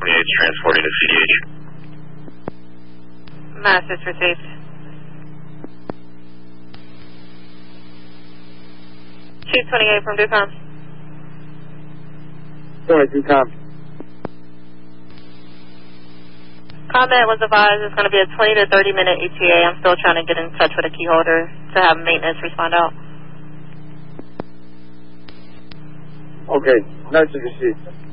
28 transporting to CDH. Message received. Chief 28 from DUCOM. 22 Comment was advised it's going to be a 20 to 30 minute ETA. I'm still trying to get in touch with a key holder to have maintenance respond out. Okay, message received.